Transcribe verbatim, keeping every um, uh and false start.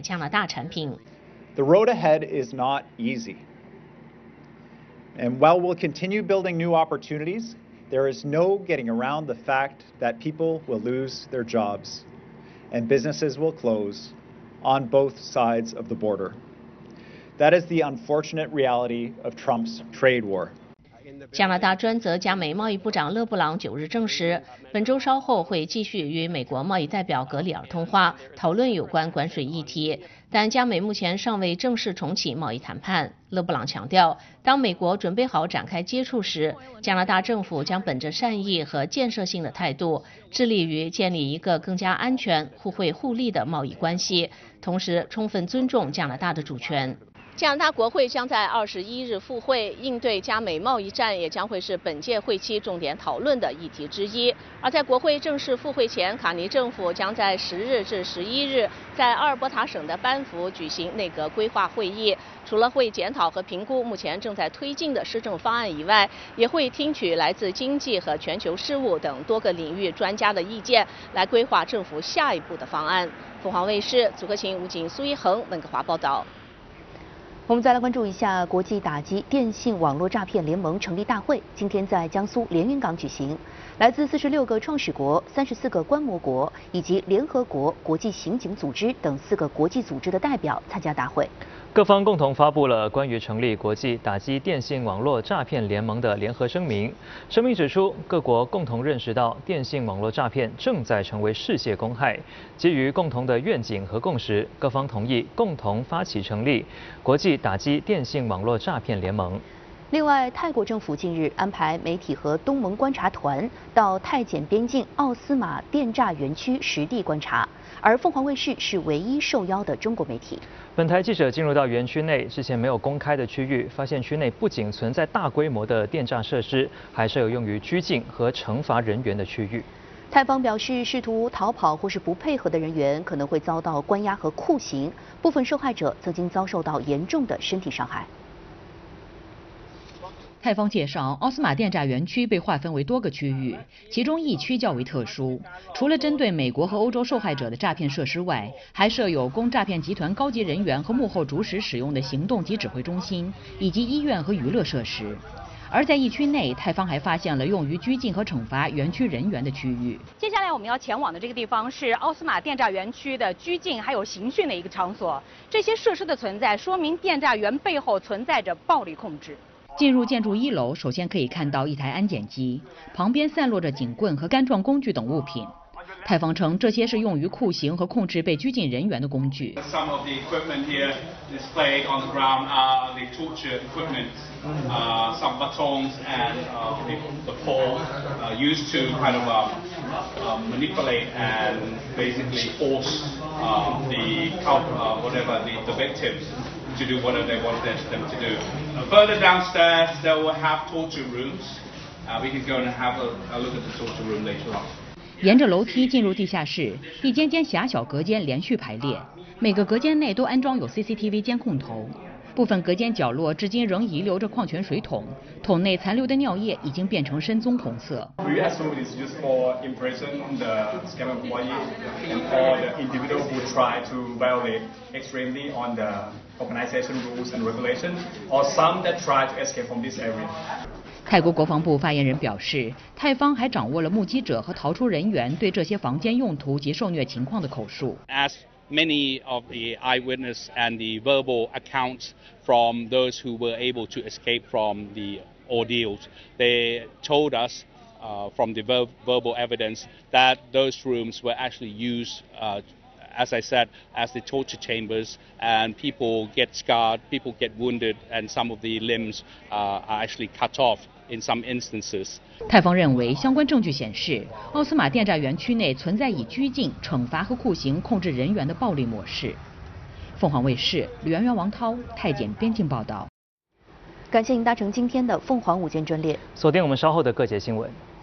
加拿大产品。 The road ahead is not easy. And while we'll continue building new opportunities, there is no getting around the fact that people will lose their jobs and businesses will close on both sides of the border. That is the unfortunate reality of Trump's trade war. 加拿大专责加美贸易部长勒布朗九日证实，本周稍后会继续与美国贸易代表格里尔通话，讨论有关关税议题。但加美目前尚未正式重启贸易谈判。勒布朗强调，当美国准备好展开接触时，加拿大政府将本着善意和建设性的态度，致力于建立一个更加安全、互惠互利的贸易关系，同时充分尊重加拿大的主权。加拿大国会将在二十一日复会，应对加美贸易战也将会是本届会期重点讨论的议题之一。而在国会正式复会前，卡尼政府将在十日至十一日在阿尔伯塔省的班夫举行内阁规划会议。除了会检讨和评估目前正在推进的施政方案以外，也会听取来自经济和全球事务等多个领域专家的意见，来规划政府下一步的方案。凤凰卫视祖克勤、吴景、苏一恒温哥华报道。 我们再来关注一下国际打击电信网络诈骗联盟成立大会，今天在江苏连云港举行。来自四十六个创始国、三十四个观摩国以及联合国国际刑警组织等四个国际组织的代表参加大会。 各方共同发布了关于成立国际打击电信网络诈骗联盟的联合声明。声明指出，各国共同认识到电信网络诈骗正在成为世界公害，基于共同的愿景和共识，各方同意共同发起成立国际打击电信网络诈骗联盟。 另外，泰国政府近日安排媒体和东盟观察团到泰检边境奥斯马电诈园区实地观察，而凤凰卫视是唯一受邀的中国媒体。 本台记者进入到园区内之前没有公开的区域，发现区内不仅存在大规模的电诈设施，还设有用于拘禁和惩罚人员的区域。 泰方表示，试图逃跑或是不配合的人员可能会遭到关押和酷刑，部分受害者曾经遭受到严重的身体伤害。 泰方介绍，奥斯马电诈园区被划分为多个区域，其中一区较为特殊，除了针对美国和欧洲受害者的诈骗设施外，还设有供诈骗集团高级人员和幕后主使使用的行动及指挥中心，以及医院和娱乐设施。而在疫区内，泰方还发现了用于拘禁和惩罚园区人员的区域。 接下来我们要前往的这个地方是奥斯马电诈园区的拘禁还有刑讯的一个场所。这些设施的存在，说明电诈园背后存在着暴力控制。 进入建筑一楼，首先可以看到一台安检机，旁边散落着警棍和干状工具等物品。泰方称，这些是用于酷刑和控制被拘禁人员的工具。 Some of the equipment here displayed on the ground are the torture equipment, uh, some batons and uh, the, the pole uh, used to kind of uh, uh, manipulate and basically force uh, the uh, whatever the, the victims to do whatever they wanted them to do. Uh, further downstairs, they will have torture rooms. Uh, we can go and have a, a look at the torture room later on. 沿着楼梯进入地下室，一间间狭小隔间连续排列，每个隔间内都安装有 C C T V 监控头。部分隔间角落至今仍遗留着矿泉水桶，桶内残留的尿液已经变成深棕红色。 We assume it's used for imprison the scam employee and all the individual who try to violate extremely on the organization rules and regulations, or some that try to escape from this area. 泰国国防部发言人表示，泰方还掌握了目击者和逃出人员对这些房间用途及受虐情况的口述。 As many of the eyewitness and the verbal accounts from those who were able to escape from the ordeals, they told us uh, from the ver verbal evidence that those rooms were actually used, uh, as I said, as the torture chambers, and people get scarred, people get wounded, and some of the limbs uh, are actually cut off in some instances. 泰方认为，相关证据显示，奥斯马电诈园区内存在以拘禁、惩罚和酷刑控制人员的暴力模式。凤凰卫视吕媛媛、王涛，泰检边境报道。 感谢您搭乘今天的凤凰午间专列， 锁定我们稍后的各节新闻。